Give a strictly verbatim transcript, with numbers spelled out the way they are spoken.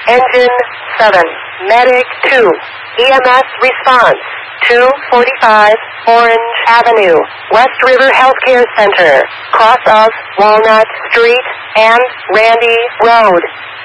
Engine seven, Medic two, E M S response, two forty-five Orange Avenue, West River Healthcare Center, cross of Walnut Street and Randy Road.